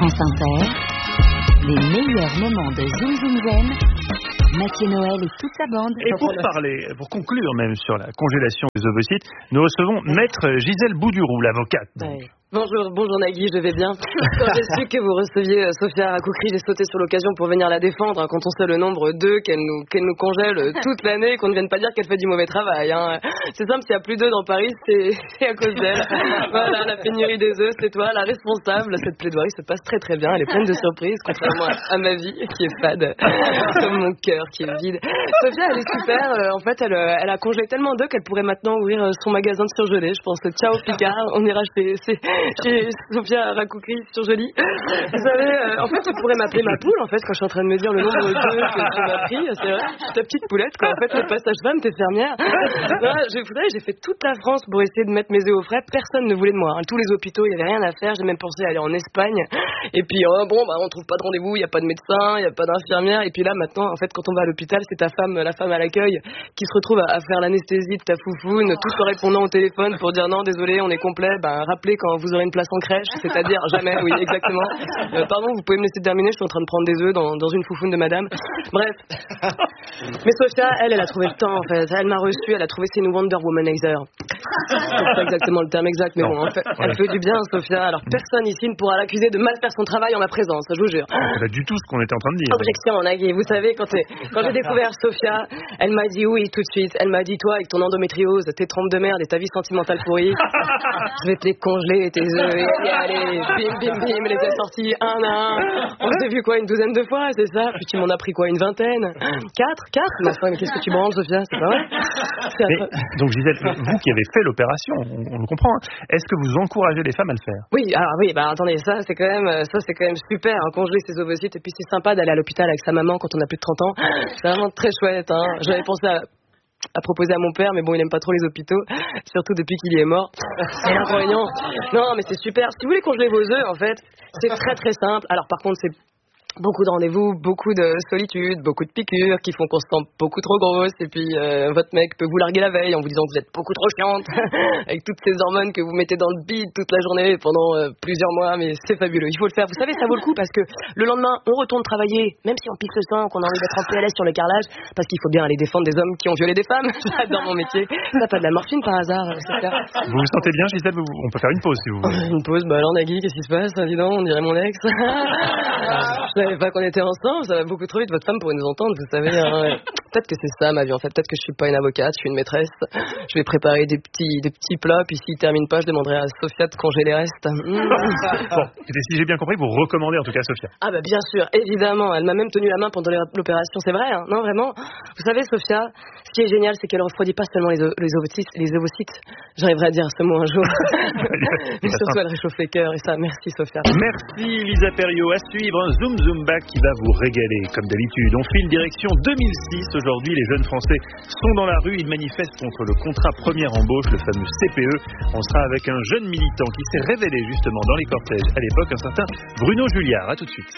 France Inter, les meilleurs moments de Zoom Zoom Zen, Mathieu Noël et toute sa bande. Et pour conclure même sur la congélation des ovocytes, nous recevons Maître Gisèle Bouduroux, l'avocate. Ouais. Bonjour Nagui, je vais bien. Quand j'ai su que vous receviez Sophia Rakoukri, j'ai sauté sur l'occasion pour venir la défendre, quand on sait le nombre d'œufs qu'elle nous congèle toute l'année, qu'on ne vienne pas dire qu'elle fait du mauvais travail. Hein. C'est simple, s'il y a plus d'œufs dans Paris, c'est à cause d'elle. Voilà, la pénurie des œufs, c'est toi, la responsable. Cette plaidoirie se passe très très bien, elle est pleine de surprises, contrairement à ma vie, qui est fade, comme mon cœur qui est vide. Sophia, elle est super, en fait, elle a congelé tellement d'œufs qu'elle pourrait maintenant ouvrir son magasin de surgelés. Je pense que ciao Picard, on ira chez Sophia Rakoukri surgelée. Vous savez, en fait, tu pourrais m'appeler ma poule, en fait, quand je suis en train de me dire le nombre d'œufs que tu m'as pris, c'est vrai. Ta petite poulette, quoi. En fait, t'es pas sage-femme, t'es fermière. J'ai fait toute la France pour essayer de mettre mes œufs au frais. Personne ne voulait de moi. Hein. Tous les hôpitaux, il y avait rien à faire. J'ai même pensé à aller en Espagne. Et puis, on trouve pas de rendez-vous, il y a pas de médecin, il y a pas d'infirmière. Et puis là, maintenant, en fait, quand on va à l'hôpital, c'est la femme à l'accueil qui se retrouve à faire l'anesthésie de ta foufoune, tout en répondant au téléphone pour dire non, désolé, on est complet. Rappelez quand vous aurez une place en crèche, c'est-à-dire jamais, oui, exactement. Pardon, vous pouvez me laisser terminer, je suis en train de prendre des œufs dans une foufoune de madame. Bref. Mais Sophia, elle a trouvé le temps, en fait. Elle m'a reçue, elle a trouvé ses Wonder Womanizer. C'est pas exactement le terme exact, mais bon, en fait, elle fait du bien, Sophia. Alors personne ici ne pourra l'accuser de mal faire son travail en ma présence, je vous jure. C'est pas du tout ce qu'on était en train de dire. Objection, Nagui. Vous savez, quand j'ai découvert Sophia, elle m'a dit oui tout de suite. Elle m'a dit, toi, avec ton endométriose, tes trompes de merde et ta vie sentimentale pourrie, je vais te les congeler, tes œufs, et allez, bim, bim, bim, elle les a sortis un à un. On s'est vu quoi, une douzaine de fois, c'est ça? Puis tu m'en as pris quoi, une vingtaine? Quatre? Mais enfin, mais qu'est-ce que tu branles, Sophia? C'est pas vrai? Donc Gisèle, vous qui avez fait l'opération, on le comprend, hein, est-ce que vous encouragez les femmes à le faire? Oui, attendez, ça c'est quand même super, hein, congeler ses ovocytes, et puis c'est sympa d'aller à l'hôpital avec sa maman quand on a plus de 30 ans. C'est vraiment très chouette, hein. J'avais pensé à proposer à mon père, mais bon, il aime pas trop les hôpitaux, surtout depuis qu'il y est mort. C'est l'inconvénient. Non, mais c'est super. Si vous voulez congeler vos œufs, en fait, c'est très très simple. Alors par contre, c'est beaucoup de rendez-vous, beaucoup de solitude, beaucoup de piqûres qui font qu'on se sent beaucoup trop grosse, et puis votre mec peut vous larguer la veille en vous disant que vous êtes beaucoup trop chiante avec toutes ces hormones que vous mettez dans le bide toute la journée pendant plusieurs mois, mais c'est fabuleux, il faut le faire. Vous savez, ça vaut le coup parce que le lendemain on retourne travailler, même si on pique le sang, qu'on a envie d'être en PLS sur le carrelage, parce qu'il faut bien aller défendre des hommes qui ont violé des femmes. J'adore mon métier. T'as pas de la morphine par hasard, c'est clair. Vous vous sentez bien, Gisèle? On peut faire une pause si vous voulez. Une pause? Alors Nagui, qu'est-ce qui se passe? Dis donc, on dirait mon ex. Je savais pas qu'on était ensemble, ça va beaucoup trop vite, votre femme pourrait nous entendre, vous savez. Hein. Peut-être que c'est ça ma vie en fait, peut-être que je suis pas une avocate, je suis une maîtresse. Je vais préparer des petits plats, puis s'ils terminent pas, je demanderai à Sophia de congeler les restes. Bon, et si j'ai bien compris, vous recommandez en tout cas Sophia. Ah bah bien sûr, évidemment, elle m'a même tenu la main pendant l'opération, c'est vrai, hein. Non vraiment. Vous savez Sophia, ce qui est génial, c'est qu'elle refroidit pas seulement les ovocytes. J'arriverai à dire ce mot un jour. Mais surtout elle réchauffe les cœurs, et ça, merci Sophia. Merci Lisa Perriot, à suivre un Zoom Zoom Back qui va vous régaler comme d'habitude. On file direction 2006. Aujourd'hui, les jeunes Français sont dans la rue, ils manifestent contre le contrat première embauche, le fameux CPE. On sera avec un jeune militant qui s'est révélé justement dans les cortèges à l'époque, un certain Bruno Julliard. À tout de suite.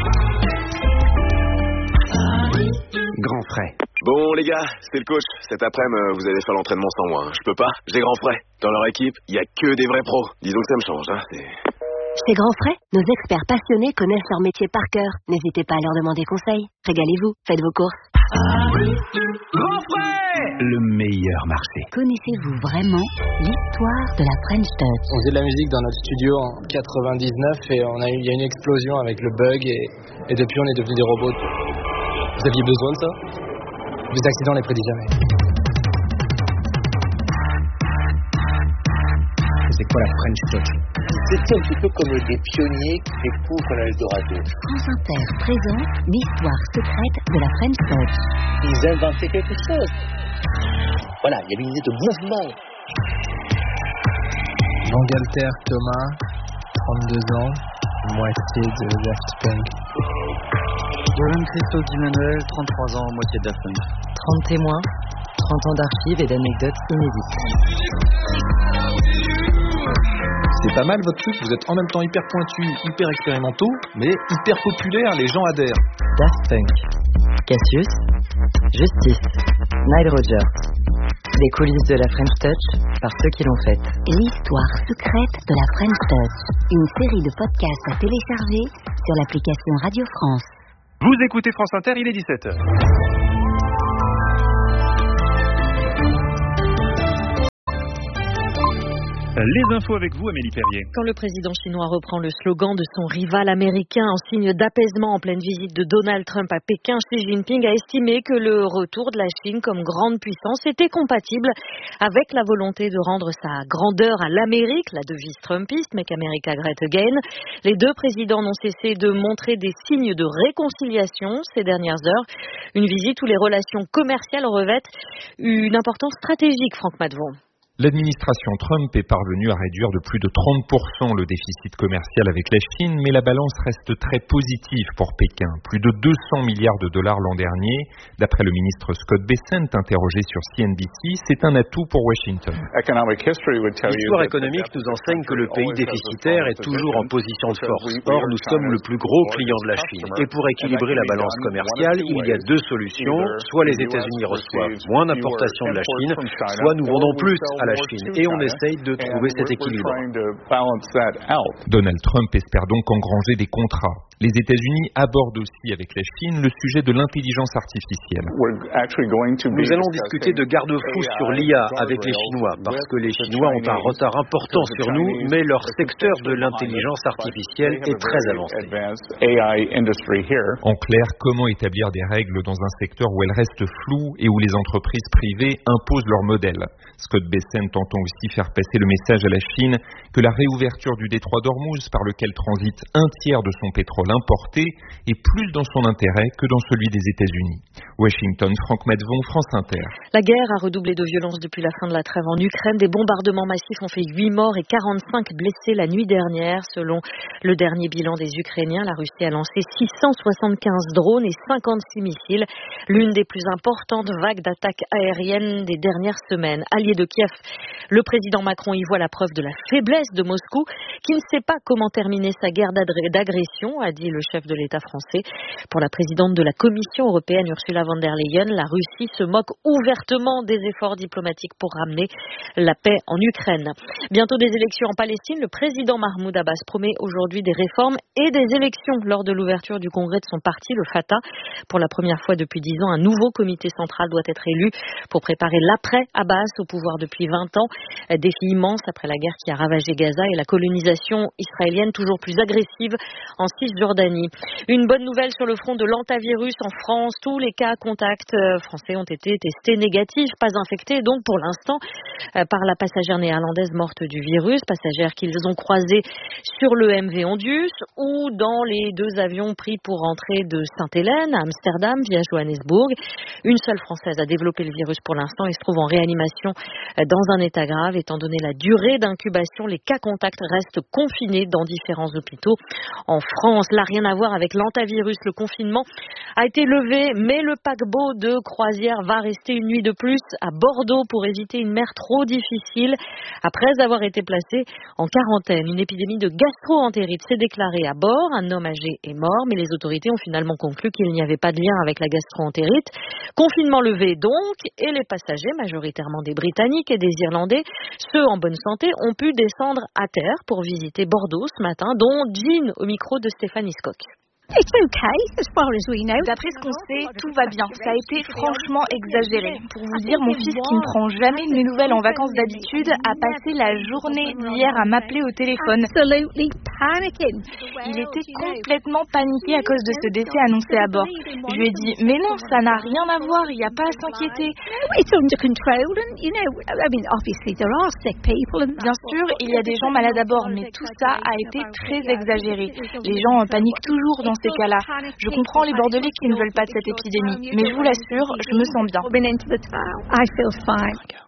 Grand frais. Bon les gars, c'est le coach. Cet après-midi, vous allez faire l'entraînement sans moi. Je peux pas, j'ai grand frais. Dans leur équipe, il y a que des vrais pros. Disons que ça me change, hein. Chez Grand Frais, nos experts passionnés connaissent leur métier par cœur. N'hésitez pas à leur demander conseil. Régalez-vous, faites vos courses. Grand frais, le meilleur marché. Connaissez-vous vraiment l'histoire de la French Touch? On faisait de la musique dans notre studio en 99 et il y a une explosion avec le bug et depuis on est devenus des robots. Vous aviez besoin de ça? Les accidents, on les prédit jamais. C'est quoi la French Touch? C'était un petit peu comme des pionniers qui découvrent l'Eldorado. France Inter présente l'histoire secrète de la French Touch. Ils inventaient quelque chose. Voilà, il y avait une idée de mouvement. Bangalter Thomas, 32 ans, moitié de Daft Punk. Johan Christophe Emmanuel, 33 ans, moitié de Daft Punk. 30 témoins, 30 ans d'archives et d'anecdotes inédites. C'est pas mal votre truc, vous êtes en même temps hyper pointu, hyper expérimentaux, mais hyper populaire, les gens adhèrent. Daft Punk, Cassius, Justice, Nile Rodgers. Les coulisses de la French Touch par ceux qui l'ont faite. L'histoire secrète de la French Touch. Une série de podcasts à télécharger sur l'application Radio France. Vous écoutez France Inter, il est 17h. Les infos avec vous, Amélie Perrier. Quand le président chinois reprend le slogan de son rival américain en signe d'apaisement en pleine visite de Donald Trump à Pékin, Xi Jinping a estimé que le retour de la Chine comme grande puissance était compatible avec la volonté de rendre sa grandeur à l'Amérique, la devise trumpiste, Make America Great Again. Les deux présidents n'ont cessé de montrer des signes de réconciliation ces dernières heures. Une visite où les relations commerciales revêtent une importance stratégique, Franck Madvon. L'administration Trump est parvenue à réduire de plus de 30% le déficit commercial avec la Chine, mais la balance reste très positive pour Pékin. Plus de 200 milliards de dollars l'an dernier. D'après le ministre Scott Bessent, interrogé sur CNBC, c'est un atout pour Washington. L'histoire économique nous enseigne que le pays déficitaire est toujours en position de force. Or, nous sommes le plus gros client de la Chine. Et pour équilibrer la balance commerciale, il y a deux solutions. Soit les États-Unis reçoivent moins d'importations de la Chine, soit nous vendons plus à la Chine, et on essaye de trouver cet équilibre. Donald Trump espère donc engranger des contrats. Les États-Unis abordent aussi avec la Chine le sujet de l'intelligence artificielle. Nous allons discuter de garde-fous sur l'IA avec les Chinois, parce que les Chinois ont un retard important sur nous, mais leur secteur de l'intelligence artificielle est très avancé. En clair, comment établir des règles dans un secteur où elles restent floues et où les entreprises privées imposent leur modèle? Scott Bessent entend aussi faire passer le message à la Chine que la réouverture du détroit d'Ormuz, par lequel transite un tiers de son pétrole importé, est plus dans son intérêt que dans celui des États-Unis. Washington, Franck Madvon, France Inter. La guerre a redoublé de violence depuis la fin de la trêve en Ukraine. Des bombardements massifs ont fait 8 morts et 45 blessés la nuit dernière. Selon le dernier bilan des Ukrainiens, la Russie a lancé 675 drones et 56 missiles, l'une des plus importantes vagues d'attaques aériennes des dernières semaines. Allié de Kiev, le président Macron y voit la preuve de la faiblesse de Moscou, qui ne sait pas comment terminer sa guerre d'agression, a dit le chef de l'État français. Pour la présidente de la Commission européenne, Ursula von der Leyen, la Russie se moque ouvertement des efforts diplomatiques pour ramener la paix en Ukraine. Bientôt des élections en Palestine, le président Mahmoud Abbas promet aujourd'hui des réformes et des élections lors de l'ouverture du congrès de son parti, le Fatah. Pour la première fois depuis 10 ans, un nouveau comité central doit être élu pour préparer l'après-Abbas au pouvoir depuis 20 ans. Défi immense après la guerre qui a ravagé Gaza et la colonisation israélienne toujours plus agressive en Cisjordanie. Une bonne nouvelle sur le front de l'antavirus en France. Tous les cas contacts français ont été testés négatifs, pas infectés donc pour l'instant par la passagère néerlandaise morte du virus, passagère qu'ils ont croisée sur le MV Ondius ou dans les deux avions pris pour rentrer de Sainte-Hélène à Amsterdam via Johannesburg. Une seule Française a développé le virus pour l'instant et se trouve en réanimation dans un état grave. Étant donné la durée d'incubation, les cas contacts restent confinés dans différents hôpitaux. En France, là, rien à voir avec l'antavirus. Le confinement a été levé, mais le paquebot de croisière va rester une nuit de plus à Bordeaux pour éviter une mer trop difficile. Après avoir été placé en quarantaine, une épidémie de gastro-entérite s'est déclarée à bord. Un homme âgé est mort, mais les autorités ont finalement conclu qu'il n'y avait pas de lien avec la gastro-entérite. Confinement levé donc, et les passagers, majoritairement des Britanniques et des Irlandais, ceux en bonne santé, ont pu descendre à terre pour visiter Bordeaux ce matin, dont Jean au micro de Stéphanie Scott. D'après ce qu'on sait, tout va bien. Ça a été franchement exagéré. Pour vous dire, mon fils, qui ne prend jamais de mes nouvelles en vacances d'habitude, a passé la journée d'hier à m'appeler au téléphone. Il était complètement paniqué à cause de ce décès annoncé à bord. Je lui ai dit, mais non, ça n'a rien à voir, il n'y a pas à s'inquiéter. Bien sûr, il y a des gens malades à bord, mais tout ça a été très exagéré. Les gens paniquent toujours dans ces cas-là. Je comprends les Bordelais qui ne veulent pas de cette épidémie, mais je vous l'assure, je me sens bien.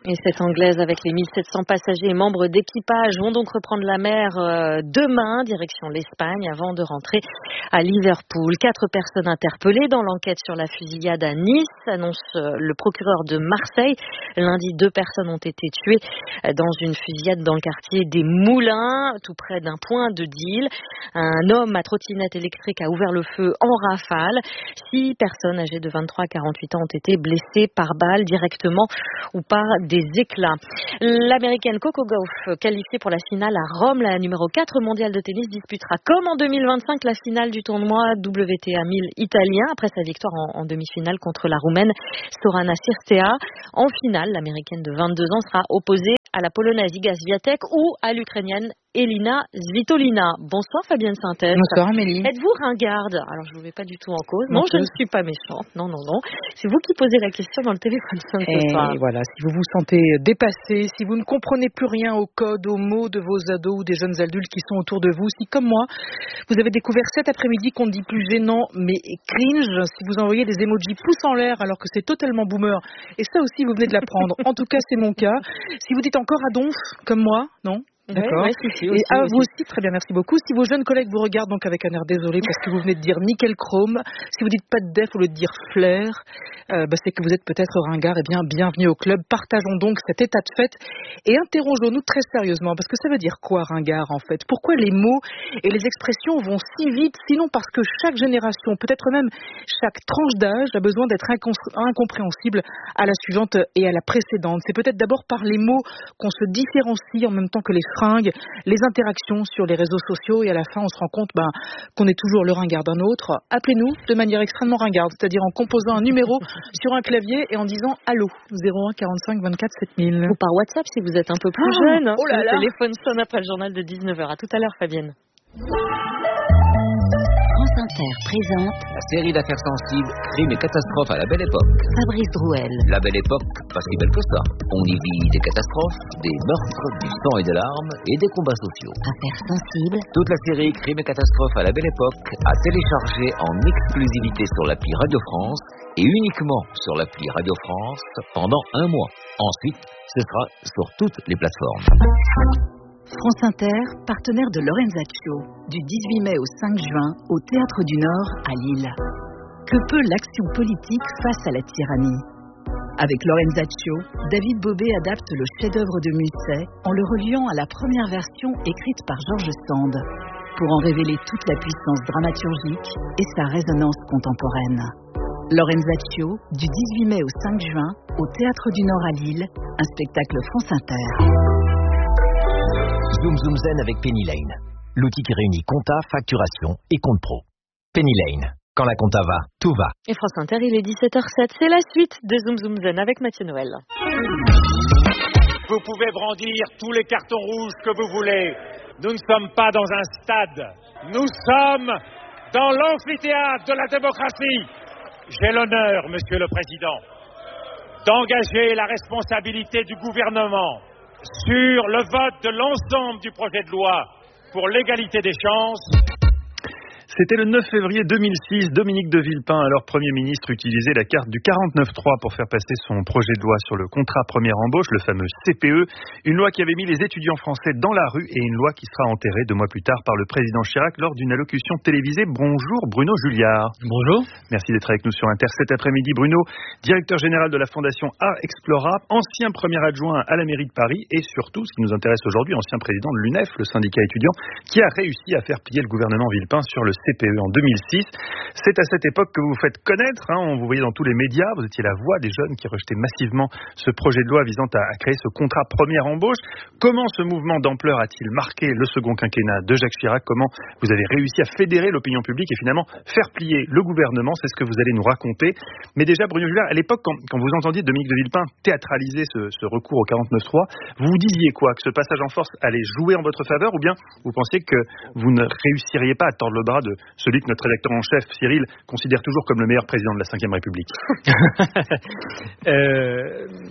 Et cette Anglaise avec les 1700 passagers et membres d'équipage vont donc reprendre la mer demain, direction l'Espagne, avant de rentrer à Liverpool. 4 personnes interpellées dans l'enquête sur la fusillade à Nice, annonce le procureur de Marseille. Lundi, 2 personnes ont été tuées dans une fusillade dans le quartier des Moulins, tout près d'un point de deal. Un homme à trottinette électrique a ouvert le feu en rafale. 6 personnes âgées de 23 à 48 ans ont été blessées par balle directement ou par des éclats. L'américaine Coco Gauff, qualifiée pour la finale à Rome, la numéro 4 mondiale de tennis, disputera comme en 2025 la finale du tournoi WTA 1000 italien après sa victoire en demi-finale contre la Roumaine Sorana Cîrstea. En finale, l'américaine de 22 ans sera opposée à la polonaise Iga Swiatek ou à l'ukrainienne Elina Svitolina. Bonsoir Fabienne Synthèse. Bonsoir Amélie. Êtes-vous ringarde? Alors je ne vous mets pas du tout en cause. Non, je ne suis pas méchante. Non. C'est vous qui posez la question dans le téléphone ce soir. Et voilà, si vous vous sentez dépassé, si vous ne comprenez plus rien aux codes, aux mots de vos ados ou des jeunes adultes qui sont autour de vous, si comme moi, vous avez découvert cet après-midi qu'on ne dit plus gênant mais cringe, si vous envoyez des emojis pouces en l'air alors que c'est totalement boomer, et ça aussi vous venez de l'apprendre. En tout cas, c'est mon cas. Si vous dites encore à donf, comme moi, non? D'accord. Si, et vous aussi, très bien, merci beaucoup. Si vos jeunes collègues vous regardent donc avec un air désolé parce que vous venez de dire nickel chrome, si vous dites pas de def au lieu de dire flair, c'est que vous êtes peut-être ringard. Eh bien, bienvenue au club. Partageons donc cet état de fait et interrogeons-nous très sérieusement, parce que ça veut dire quoi ringard en fait? Pourquoi les mots et les expressions vont si vite? Sinon parce que chaque génération, peut-être même chaque tranche d'âge, a besoin d'être incompréhensible à la suivante et à la précédente. C'est peut-être d'abord par les mots qu'on se différencie en même temps que les fringues, les interactions sur les réseaux sociaux, et à la fin on se rend compte qu'on est toujours le ringard d'un autre. Appelez-nous de manière extrêmement ringarde, c'est-à-dire en composant un numéro sur un clavier et en disant allô, 01 45 24 7000. Ou par WhatsApp si vous êtes un peu plus jeune. Oh là là. Le téléphone sonne après le journal de 19h. À tout à l'heure Fabienne. France Inter présente la série d'affaires sensibles, crimes et catastrophes à la belle époque. Fabrice Drouel. La belle époque, pas si belle que ça. On y vit des catastrophes, des meurtres, du sang et des larmes et des combats sociaux. Affaires sensibles. Toute la série crimes et catastrophes à la belle époque à télécharger en exclusivité sur l'appli Radio France et uniquement sur l'appli Radio France pendant 1 mois. Ensuite, ce sera sur toutes les plateformes. France Inter, partenaire de Lorenzaccio, du 18 mai au 5 juin au Théâtre du Nord à Lille. Que peut l'action politique face à la tyrannie? Avec Lorenzaccio, David Bobet adapte le chef-d'œuvre de Musset en le reliant à la première version écrite par Georges Sand, pour en révéler toute la puissance dramaturgique et sa résonance contemporaine. Lorenzaccio, du 18 mai au 5 juin au Théâtre du Nord à Lille, un spectacle France Inter. Zoom Zoom Zen avec Penny Lane, l'outil qui réunit compta, facturation et compte pro. Penny Lane, quand la compta va, tout va. Et France Inter, il est 17h07, c'est la suite de Zoom Zoom Zen avec Mathieu Noël. Vous pouvez brandir tous les cartons rouges que vous voulez. Nous ne sommes pas dans un stade. Nous sommes dans l'amphithéâtre de la démocratie. J'ai l'honneur, Monsieur le Président, d'engager la responsabilité du gouvernement sur le vote de l'ensemble du projet de loi pour l'égalité des chances. C'était le 9 février 2006. Dominique de Villepin, alors Premier ministre, utilisait la carte du 49.3 pour faire passer son projet de loi sur le contrat première embauche, le fameux CPE. Une loi qui avait mis les étudiants français dans la rue et une loi qui sera enterrée 2 mois plus tard par le président Chirac lors d'une allocution télévisée. Bonjour Bruno Julliard. Bonjour. Merci d'être avec nous sur Inter cet après-midi. Bruno, directeur général de la Fondation Art Explora, ancien premier adjoint à la mairie de Paris et surtout, ce qui nous intéresse aujourd'hui, ancien président de l'UNEF, le syndicat étudiant, qui a réussi à faire plier le gouvernement Villepin sur le CPE en 2006. C'est à cette époque que vous vous faites connaître, on vous voyait dans tous les médias, vous étiez la voix des jeunes qui rejetaient massivement ce projet de loi visant à créer ce contrat première embauche. Comment ce mouvement d'ampleur a-t-il marqué le second quinquennat de Jacques Chirac? Comment vous avez réussi à fédérer l'opinion publique et finalement faire plier le gouvernement? C'est ce que vous allez nous raconter. Mais déjà, Bruno Julliard, à l'époque, quand vous entendiez Dominique de Villepin théâtraliser ce recours au 49.3, vous disiez quoi? Que ce passage en force allait jouer en votre faveur, ou bien vous pensiez que vous ne réussiriez pas à tordre le bras de celui que notre rédacteur en chef, Cyril, considère toujours comme le meilleur président de la 5e République?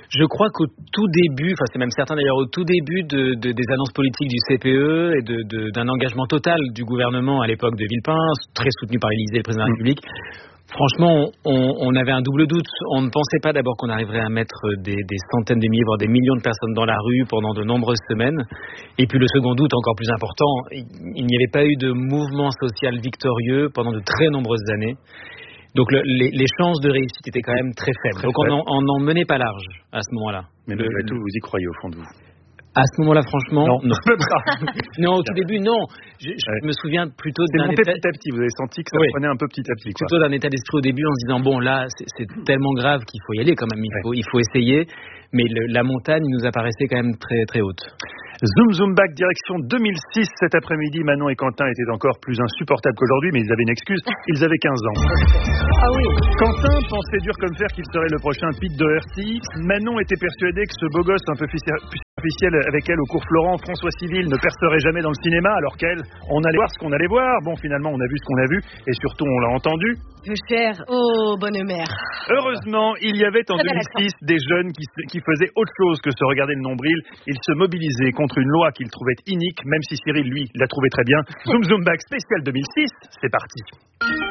Je crois qu'au tout début, enfin c'est même certain d'ailleurs, au tout début des annonces politiques du CPE et d'un engagement total du gouvernement à l'époque de Villepin, très soutenu par l'Élysée et le président de la République, franchement, on avait un double doute. On ne pensait pas d'abord qu'on arriverait à mettre des centaines de milliers, voire des millions de personnes dans la rue pendant de nombreuses semaines. Et puis le second doute, encore plus important, il n'y avait pas eu de mouvement social victorieux pendant de très nombreuses années. Donc les chances de réussite étaient quand même très faibles. Donc on n'en menait pas large à ce moment-là. Mais malgré tout, vous y croyez au fond de vous? À ce moment-là, franchement, non. Non, au tout début, non. Je me souviens plutôt d'un monté petit à petit. Vous avez senti que ça prenait un peu petit à petit. Plutôt d'un état d'esprit au début en se disant bon là, c'est tellement grave qu'il faut y aller quand même. Il faut essayer. Mais la montagne nous apparaissait quand même très très haute. Zoom Zoom Back, direction 2006 cet après-midi. Manon et Quentin étaient encore plus insupportables qu'aujourd'hui, mais ils avaient une excuse, ils avaient 15 ans. Ah oui. Quentin pensait dur comme fer qu'il serait le prochain Pete Doherty. Manon était persuadée que ce beau gosse un peu officiel avec elle au cours Florent, François Civil, ne percerait jamais dans le cinéma, alors qu'elle, on allait voir ce qu'on allait voir. Bon, finalement, on a vu ce qu'on a vu, et surtout, on l'a entendu. Peu cher. Oh, bonne mère. Heureusement, il y avait en 2006 des jeunes qui faisaient autre chose que se regarder le nombril. Ils se mobilisaient contre une loi qu'ils trouvaient inique, même si Cyril, lui, l'a trouvé très bien. Zoom Zoom Back spécial 2006, c'est parti.